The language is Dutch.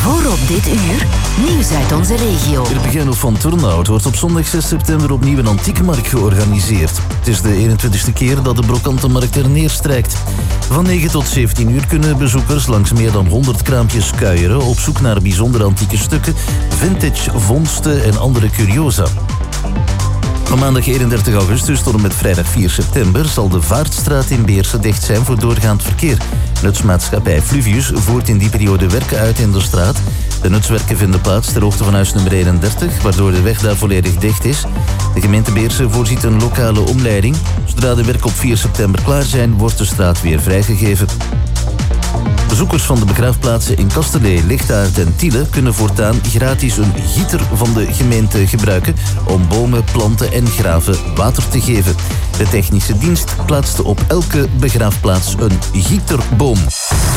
Hoor op dit uur nieuws uit onze regio. Irpigeno van Turnhout wordt op zondag 6 september opnieuw een antiekenmarkt georganiseerd. Het is de 21ste keer dat de Brokantenmarkt er neerstrijkt. Van 9 tot 17 uur kunnen bezoekers langs meer dan 100 kraampjes kuieren op zoek naar bijzondere antieke stukken, vintage vondsten en andere curiosa. Van maandag 31 augustus tot en met vrijdag 4 september zal de Vaartstraat in Beersen dicht zijn voor doorgaand verkeer. Nutsmaatschappij Fluvius voert in die periode werken uit in de straat. De nutswerken vinden plaats ter hoogte van huis nummer 31, waardoor de weg daar volledig dicht is. De gemeente Beersen voorziet een lokale omleiding. Zodra de werken op 4 september klaar zijn, wordt de straat weer vrijgegeven. Bezoekers van de begraafplaatsen in Kastelee, Lichtaard en Tiele kunnen voortaan gratis een gieter van de gemeente gebruiken om bomen, planten en graven water te geven. De technische dienst plaatste op elke begraafplaats een gieterboom.